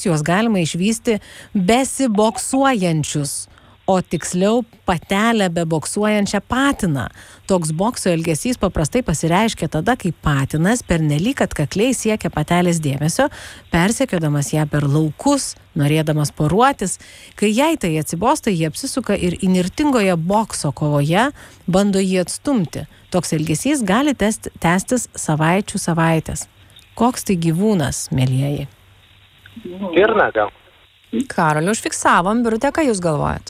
vaikus juos galima išvysti besiboksuojančius, o tiksliau patelę beboksuojančią patiną. Toks bokso elgesys paprastai pasireiškia tada, kai patinas pernelyg atkakliai siekia patelės dėmesio, persekiodamas ją per laukus, norėdamas poruotis. Kai jai tai atsibosta, jie apsisuka ir įnirtingoje bokso kovoje bando jį atstumti. Toks elgesys gali tęstis savaites. Koks tai gyvūnas, mielieji? Stirna gal. Karoli, užfiksavom. Birute, ką jūs galvojat?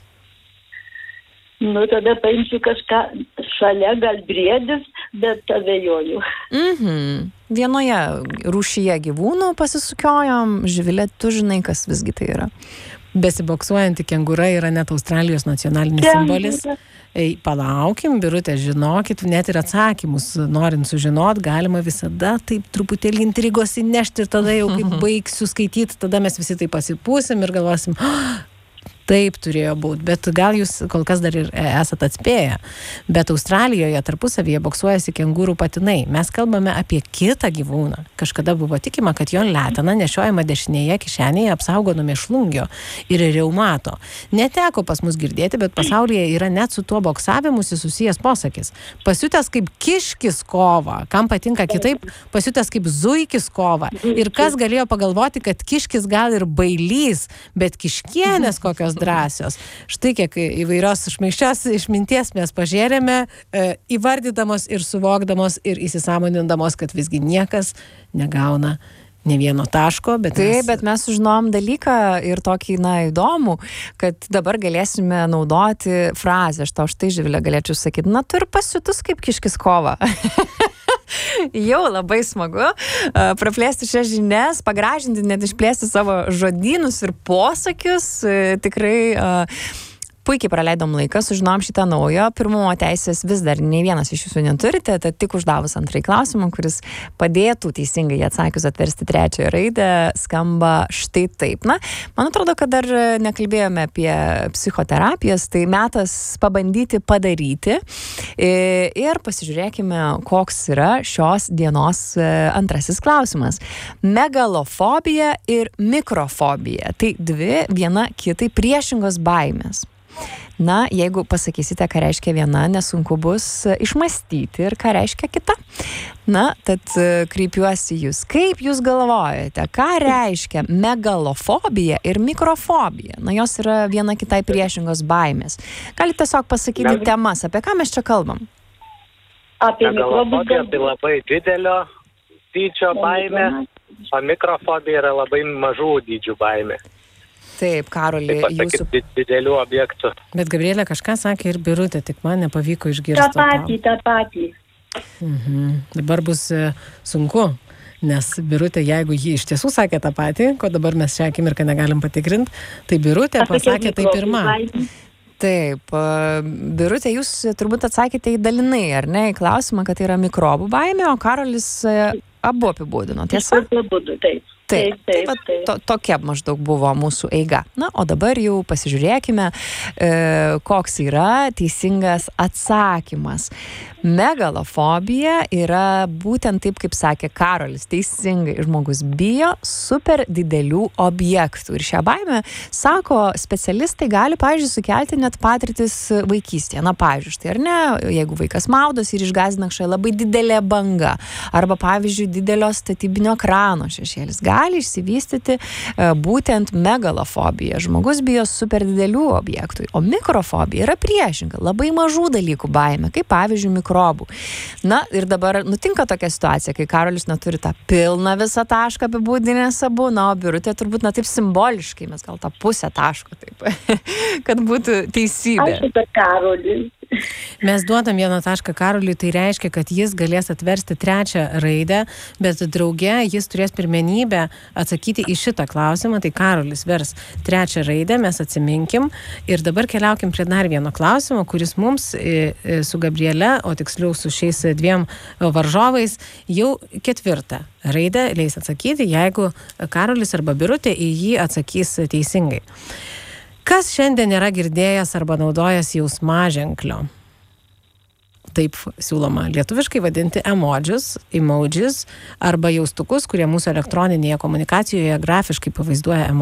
Nu, tada paimsiu kažką šalia, gal briedis, bet abejoju. Vienoje rūšyje gyvūnų pasisukiojom. Živilė, tu žinai, kas visgi tai yra? Besiboksuojanti kengūra yra net Australijos nacionalinis simbolis. Palaukim, Birute, žinokit, net ir atsakymus, norint sužinot, galima visada taip truputėlį intrigos įnešti ir tada jau kaip baigsiu skaityti, tada mes visi taip pasipūsim ir galvosim, taip turėjo būti, bet gal jūs kol kas dar ir esat atspėję. Bet Australijoje tarpusavyje boksuojasi kengūrų patinai. Mes kalbame apie kitą gyvūną. Kažkada buvo tikima, kad jo letena nešiojama dešinėje kišenėje apsaugo nuo mėšlungio ir reumato. Neteko pas mus girdėti, bet pasaulyje yra net su tuo boksavimusi susijęs posakis. Pasiutęs kaip kiškis kovą. Kam patinka kitaip? Pasiutęs kaip zuikis kovą. Ir kas galėjo pagalvoti, kad kiškis gal ir bailys, bet kiškienės kokios drąsios. Štai kiek įvairios šmaikščios išminties mes pažėrėme, įvardydamos ir suvokdamos ir įsisąmonindamos, kad visgi niekas negauna ne vieno taško, bet bet mes sužinom dalyką ir tokį, įdomų, kad dabar galėsime naudoti frazę. Aš tau štai, Živilė, galėčiau sakyti, tu ir pasiutus kaip kiškis kova. Jau labai smagu praplėsti šias žinias, pagražinti, net išplėsti savo žodynus ir posakius. Tikrai puikiai praleidom laiką, sužinom šitą naujo. Pirmumo teisės vis dar nei vienas iš jūsų neturite, tad tik uždavus antrąjį klausimą, kuris padėtų teisingai atsakius atversti trečiąją raidę, skamba štai taip. Man atrodo, kad dar nekalbėjome apie psichoterapijas, tai metas pabandyti padaryti ir pasižiūrėkime, koks yra šios dienos antrasis klausimas. Megalofobija ir mikrofobija. Tai dvi viena kitai priešingos baimės. Jeigu pasakysite, ką reiškia viena, nesunku bus išmąstyti ir ką reiškia kita. Tad kreipiuosi jūs. Kaip jūs galvojate, ką reiškia megalofobija ir mikrofobija? Jos yra viena kitai priešingos baimės. Galite tiesiog pasakyti temas, apie ką mes čia kalbam? Apie megalofobija tai labai didelio dydžio baimė, o mikrofobija yra labai mažų dydžių baimė. Taip, Karoli, jūsų didelių objektų. Bet Gabrielė kažką sakė ir Birutė, tik man nepavyko išgirsti. Ta patį. Dabar bus sunku, nes Birutė, jeigu ji iš tiesų sakė tą patį, ko dabar mes šią akimirką negalim patikrinti, tai Birutė pasakė tai pirma. Taip, Birutė, jūs turbūt atsakėte į dalinai, ar ne, į klausimą, kad tai yra mikrobų baimė, o Karolis abu apibūdino, tiesa? Taip. Tokia maždaug buvo mūsų eiga. O dabar jau pasižiūrėkime, koks yra teisingas atsakymas. Megalofobija yra būtent taip, kaip sakė Karolis, teisingai, žmogus bijo super didelių objektų. Ir šią baimę, sako specialistai, gali, pavyzdžiui, sukelti net patirtis vaikystėje. Pavyzdžiui, štai ar ne, jeigu vaikas maudosi ir išgąsdina kažkokia labai didelė banga, arba, pavyzdžiui, didelio statybinio krano šešėlis, gali išsivystyti būtent megalofobija. Žmogus bijo super didelių objektų, o mikrofobija yra priešinga, labai mažų dalykų baimė, kaip pavyzdžiui mikrobų. Ir dabar nutinka tokia situacija, kai Karolis neturi tą pilną visą tašką apibūdinęs abu, o Birutė turbūt taip simboliškai, mes gal tą pusę taško taip, kad būtų teisybė. Aš apie Karolį. Mes duodam vieną tašką Karoliui, tai reiškia, kad jis galės atversti trečią raidę, bet drauge jis turės pirmenybę atsakyti į šitą klausimą, tai Karolis vers trečią raidę, mes atsiminkim ir dabar keliaukim prie dar vieno klausimo, kuris mums su Gabriele, o tiksliau su šiais dviem varžovais, jau ketvirtą raidę leis atsakyti, jeigu Karolis arba Birutė į jį atsakys teisingai. Kas šiandien yra girdėjęs arba naudojęs jausmaženklio? Taip siūloma lietuviškai vadinti emodžius arba jaustukus, kurie mūsų elektroninėje komunikacijoje grafiškai pavaizduoja emodžius.